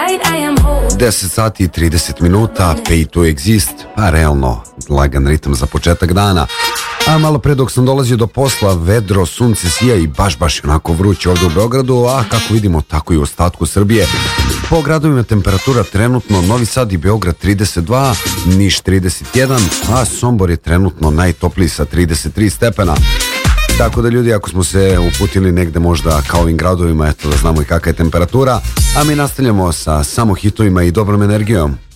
10 sati i 30 minuta, Pay to Exist, pa realno lagan ritam za početak dana. A malo pre dok sam dolazio do posla, vedro, sunce sija i baš onako vruće ovde u Beogradu, a kako vidimo tako i u ostatku Srbije. Po gradovima temperatura trenutno Novi Sad i Beograd 32, Niš 31, a Sombor je trenutno najtopliji sa 33 stepena. Tako da ljudi, ako smo se uputili negde možda kao ovim gradovima, eto da znamo i kakva je temperatura, a mi nastavljamo sa samo hitovima i dobrom energijom.